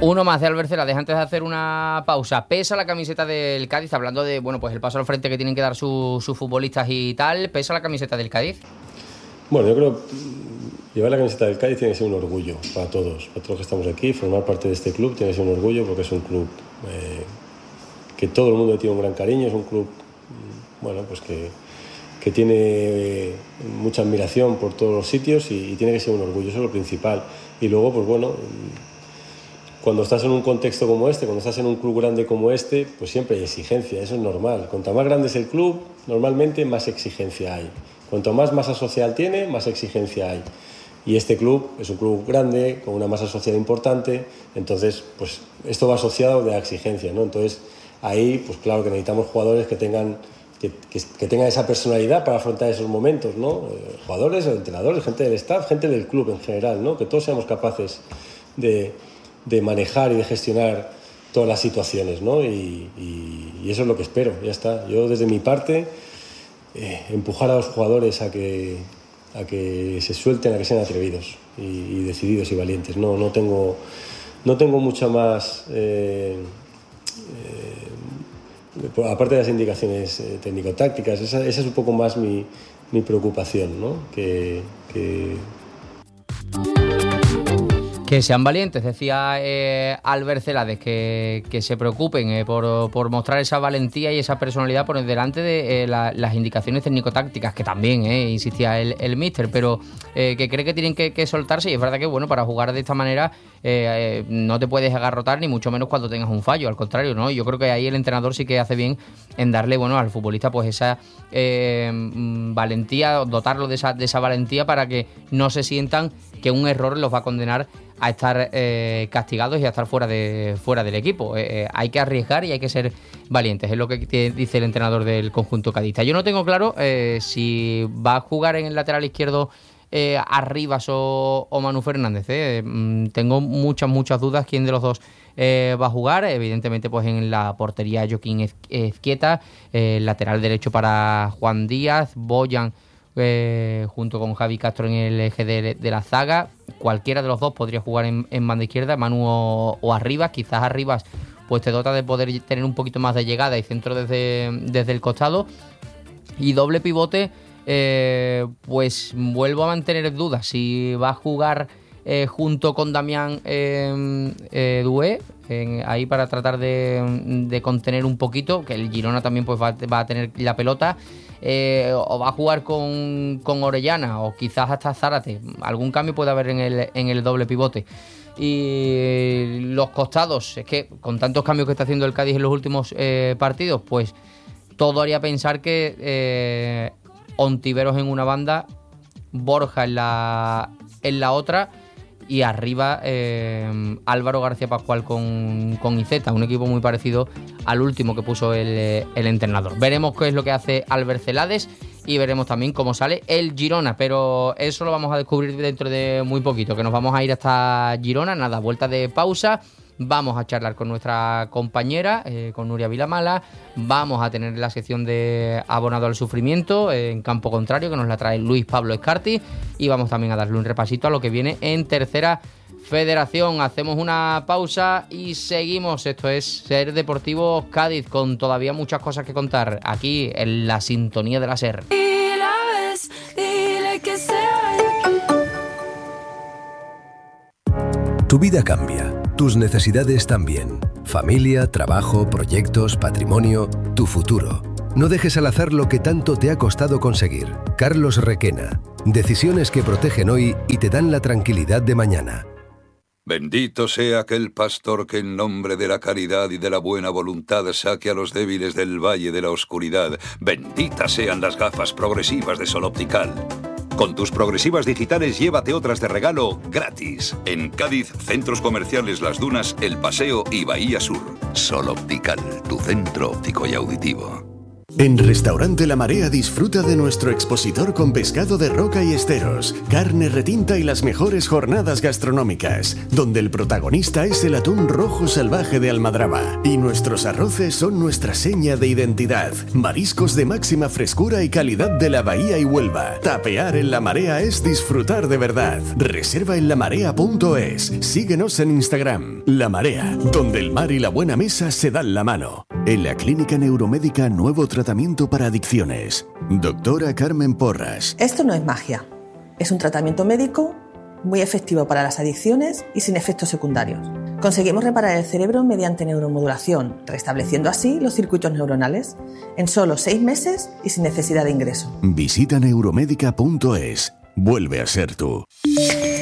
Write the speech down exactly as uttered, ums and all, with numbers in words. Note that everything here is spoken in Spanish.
Uno más de Albert Celades antes de hacer una pausa. Pesa la camiseta del Cádiz, hablando de, bueno, pues el paso al frente que tienen que dar su, sus futbolistas y tal. ¿Pesa la camiseta del Cádiz? Bueno, yo creo que llevar la camiseta del Cádiz tiene que ser un orgullo para todos, para todos los que estamos aquí. Formar parte de este club tiene que ser un orgullo porque es un club eh, que todo el mundo tiene un gran cariño. Es un club, bueno, pues que, que tiene eh, mucha admiración por todos los sitios y, y tiene que ser un orgullo, eso es lo principal. Y luego, pues bueno, cuando estás en un contexto como este, cuando estás en un club grande como este, pues siempre hay exigencia, eso es normal. Cuanto más grande es el club, normalmente más exigencia hay. Cuanto más masa social tiene, más exigencia hay. Y este club es un club grande, con una masa social importante, entonces pues esto va asociado de la exigencia, ¿no? Entonces ahí, pues claro que necesitamos jugadores que tengan, que, que, que tengan esa personalidad para afrontar esos momentos, ¿no? Eh, jugadores, entrenadores, gente del staff, gente del club en general, ¿no? Que todos seamos capaces de, de manejar y de gestionar todas las situaciones, ¿no? Y, y, y eso es lo que espero, ya está. Yo desde mi parte, eh, empujar a los jugadores a que a que se suelten, a que sean atrevidos y, y decididos y valientes. No, no tengo, no tengo mucha más, eh, eh, aparte de las indicaciones eh, técnico-tácticas, esa, esa es un poco más mi, mi preocupación, ¿no? Que, que... Que sean valientes, decía eh, Albert Celades, que, que se preocupen eh, por, por mostrar esa valentía y esa personalidad por delante de eh, la, las indicaciones técnico-tácticas, que también, eh, insistía el, el míster, pero eh, que cree que tienen que, que soltarse, y es verdad que, bueno, para jugar de esta manera eh, eh, no te puedes agarrotar, ni mucho menos cuando tengas un fallo, al contrario, ¿no? Yo creo que ahí el entrenador sí que hace bien en darle, bueno, al futbolista pues esa eh, valentía, dotarlo de esa, de esa valentía para que no se sientan que un error los va a condenar a estar eh, castigados y a estar fuera de fuera del equipo. Eh, eh, hay que arriesgar y hay que ser valientes, es lo que dice el entrenador del conjunto cadista. Yo no tengo claro eh, si va a jugar en el lateral izquierdo eh, Arribas o, o Manu Fernández. Eh. Mm, tengo muchas, muchas dudas quién de los dos eh, va a jugar. Evidentemente, pues en la portería Joaquín Ezquieta, eh, lateral derecho para Juan Díaz, Boyan Eh, junto con Javi Castro en el eje de, de la zaga. Cualquiera de los dos podría jugar en, en banda izquierda, Manu o, o Arribas. Quizás Arribas pues te dota de poder tener un poquito más de llegada y centro desde, desde el costado. Y doble pivote, eh, pues vuelvo a mantener dudas si va a jugar eh, junto con Damián eh, eh, Doué, en, ahí para tratar de, de contener un poquito, que el Girona también pues va, va a tener la pelota. Eh, o va a jugar con, con Orellana o quizás hasta Zárate. Algún cambio puede haber en el, en el doble pivote. Y los costados, es que con tantos cambios que está haciendo el Cádiz en los últimos eh, partidos, pues todo haría pensar que eh, Ontiveros en una banda, Borja en la, en la otra, y arriba eh, Álvaro García Pascual con, con Iceta, un equipo muy parecido al último que puso el, el entrenador. Veremos qué es lo que hace Albert Celades y veremos también cómo sale el Girona, pero eso lo vamos a descubrir dentro de muy poquito, que nos vamos a ir hasta Girona. Nada, vuelta de pausa. Vamos a charlar con nuestra compañera, eh, con Nuria Vilamala. Vamos a tener la sección de Abonado al Sufrimiento eh, en campo contrario, que nos la trae Luis Pablo Escarti. Y vamos también a darle un repasito a lo que viene en Tercera Federación. Hacemos una pausa y seguimos. Esto es Ser Deportivo Cádiz, con todavía muchas cosas que contar aquí en la sintonía de la SER. Tu vida cambia. Tus necesidades también. Familia, trabajo, proyectos, patrimonio, tu futuro. No dejes al azar lo que tanto te ha costado conseguir. Carlos Requena. Decisiones que protegen hoy y te dan la tranquilidad de mañana. Bendito sea aquel pastor que en nombre de la caridad y de la buena voluntad saque a los débiles del valle de la oscuridad. Benditas sean las gafas progresivas de Sol Optical. Con tus progresivas digitales llévate otras de regalo gratis. En Cádiz, centros comerciales Las Dunas, El Paseo y Bahía Sur. Sol Optical, tu centro óptico y auditivo. En Restaurante La Marea disfruta de nuestro expositor con pescado de roca y esteros, carne retinta y las mejores jornadas gastronómicas, donde el protagonista es el atún rojo salvaje de Almadraba. Y nuestros arroces son nuestra seña de identidad. Mariscos de máxima frescura y calidad de la Bahía y Huelva. Tapear en La Marea es disfrutar de verdad. Reserva en lamarea punto es. Síguenos en Instagram. La Marea, donde el mar y la buena mesa se dan la mano. En la Clínica Neuromédica Nuevo Tratamiento para Adicciones. Doctora Carmen Porras. Esto no es magia. Es un tratamiento médico muy efectivo para las adicciones y sin efectos secundarios. Conseguimos reparar el cerebro mediante neuromodulación, restableciendo así los circuitos neuronales en solo seis meses y sin necesidad de ingreso. Visita neuromédica punto es. Vuelve a ser tú.